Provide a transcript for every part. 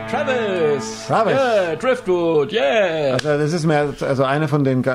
Travis! Yeah, Driftwood, yeah! Also das ist mir eine von den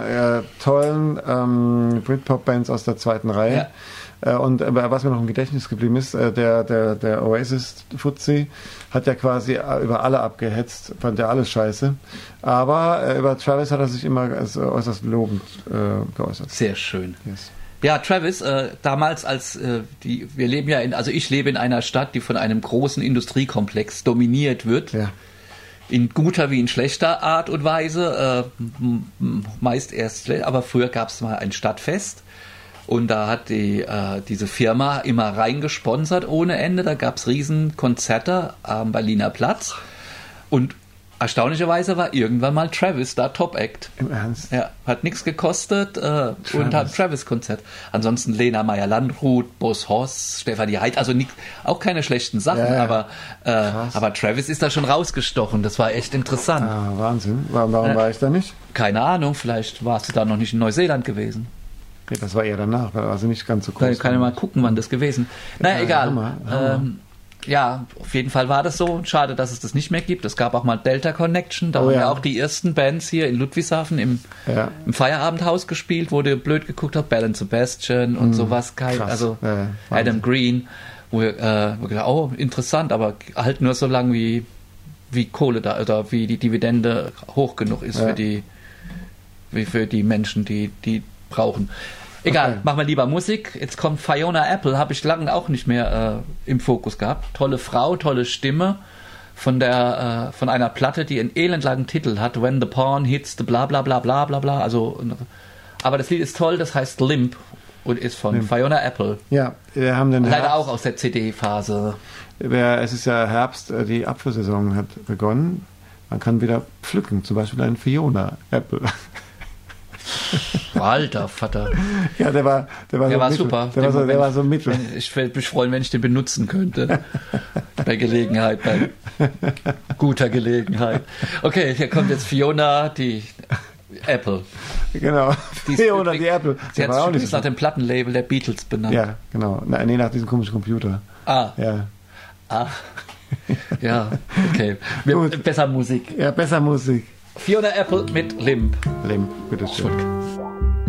tollen Britpop-Bands aus der zweiten Reihe. Ja. Und was mir noch im Gedächtnis geblieben ist, der Oasis-Fuzzi hat ja quasi über alle abgehetzt, fand ja alles scheiße. Aber über Travis hat er sich immer äußerst lobend geäußert. Sehr schön. Yes. Ja, Travis, damals wir leben ja ich lebe in einer Stadt, die von einem großen Industriekomplex dominiert wird. Ja. In guter wie in schlechter Art und Weise. Meist erst schlecht, aber früher gab es mal ein Stadtfest. Und da hat diese Firma immer reingesponsert ohne Ende. Da gab es Riesenkonzerte am Berliner Platz. Und erstaunlicherweise war irgendwann mal Travis da Top-Act. Im Ernst? Ja, hat nichts gekostet und hat ein Travis-Konzert. Ansonsten Lena Meyer-Landrut, Boss Hoss, Stefanie Heid, also auch keine schlechten Sachen, aber Travis ist da schon rausgestochen. Das war echt interessant. Ah, Wahnsinn. Warum war ich da nicht? Keine Ahnung, vielleicht warst du da noch nicht in Neuseeland gewesen. Nee, das war eher danach, also nicht ganz so groß. Da kann ich mal gucken, wann das gewesen ist. Naja, egal. Ja, auf jeden Fall war das so. Schade, dass es das nicht mehr gibt. Es gab auch mal Delta Connection. Da haben ja auch die ersten Bands hier in Ludwigshafen im Feierabendhaus gespielt, wo du blöd geguckt hast. Bell & Sebastian und sowas. Adam Green. Wo wir gedacht, oh, interessant, aber halt nur so lange wie Kohle da, oder wie die Dividende hoch genug ist für die Menschen, die brauchen. Egal, machen wir lieber Musik. Jetzt kommt Fiona Apple, habe ich lange auch nicht mehr im Fokus gehabt. Tolle Frau, tolle Stimme von einer Platte, die einen elendlangen Titel hat. When the Pawn Hits the bla bla bla bla bla bla. Also, aber das Lied ist toll, das heißt Limp und ist von Fiona Apple. Ja, wir haben den leider auch aus der CD-Phase. Es ist ja Herbst, die Apfelsaison hat begonnen. Man kann wieder pflücken, zum Beispiel einen Fiona Apple. Alter Vater. Ja, der war super. Der war so mittel. Ich würde mich freuen, wenn ich den benutzen könnte. Bei Gelegenheit, bei guter Gelegenheit. Okay, hier kommt jetzt Fiona, die Apple. Genau, Fiona, die Apple. Sie hat sich übrigens nach dem Plattenlabel der Beatles benannt. Ja, genau. Nee, nach diesem komischen Computer. Ja, okay. Besser Musik. Ja, besser Musik. Fiona Apple mit Limp. Limp, bitteschön.